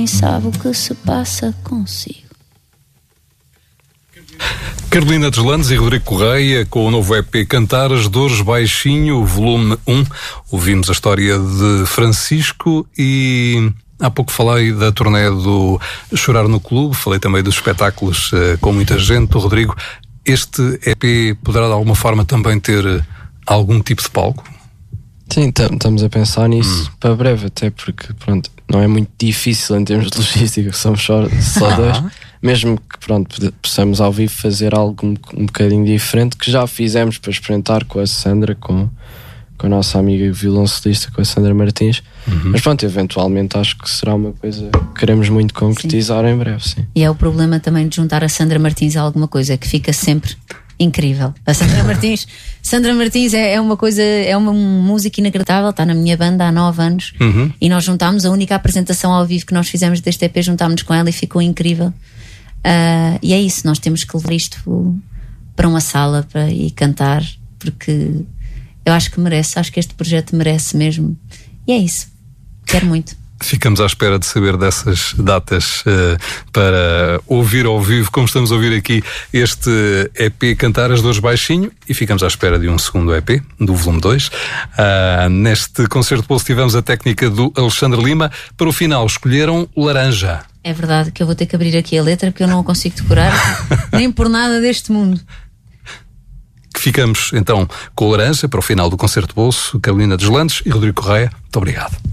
nem sabe o que se passa consigo. Carolina Deslandes e Rodrigo Correia com o novo EP Cantar as Dores Baixinho, volume 1. Ouvimos a história de Francisco e há pouco falei da turnê do Chorar no Clube, falei também dos espetáculos com muita gente. Rodrigo, este EP poderá de alguma forma também ter algum tipo de palco? Sim, estamos a pensar nisso para breve, até porque pronto, não é muito difícil em termos de logística, somos só dois. Mesmo que pronto, possamos ao vivo fazer algo um bocadinho diferente, que já fizemos para experimentar com a Sandra, com a nossa amiga violoncelista, com a Sandra Martins. Mas pronto, eventualmente acho que será uma coisa que queremos muito concretizar em breve, sim. E é o problema também de juntar a Sandra Martins a alguma coisa, que fica sempre incrível. A Sandra Martins é uma coisa, é uma música inagradável, está na minha banda há 9 anos e nós juntámos, a única apresentação ao vivo que nós fizemos deste EP, juntámos com ela e ficou incrível. E é isso, nós temos que levar isto para uma sala e cantar, porque eu acho que merece, acho que este projeto merece mesmo, e é isso, quero muito. Ficamos à espera de saber dessas datas para ouvir ao vivo, como estamos a ouvir aqui este EP Cantar as Dores Baixinho, e ficamos à espera de um segundo EP, do volume 2. Neste concerto de bolso tivemos a técnica do Alexandre Lima. Para o final escolheram Laranja. É verdade que eu vou ter que abrir aqui a letra, porque eu não a consigo decorar nem por nada deste mundo. Ficamos então com Laranja para o final do concerto de bolso. Carolina Deslandes e Rodrigo Correia, muito obrigado.